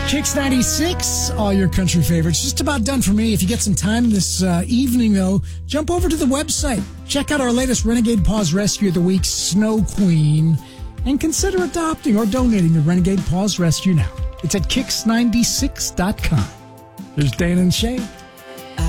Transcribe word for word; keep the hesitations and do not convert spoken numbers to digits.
Kicks ninety-six, all your country favorites. Just about done for me. If you get some time this uh, evening, though, jump over to the website. Check out our latest Renegade Paws Rescue of the Week, Snow Queen, and consider adopting or donating to Renegade Paws Rescue now. It's at kicks ninety-six dot com. There's Dan and Shay.